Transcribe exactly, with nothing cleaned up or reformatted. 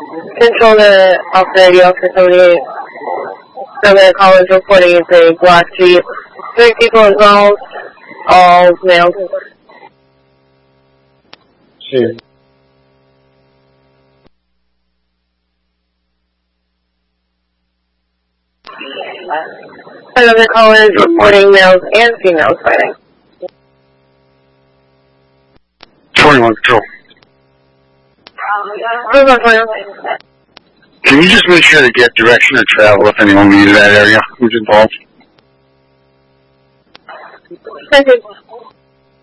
Control the off radio for seventy-eight. Seven callers reporting it's a black Jeep. Three people involved, all males. See. Another caller is reporting males and females fighting. twenty-one Control. Can you just make sure to get direction or travel if anyone leaves that area who's involved? Thank you.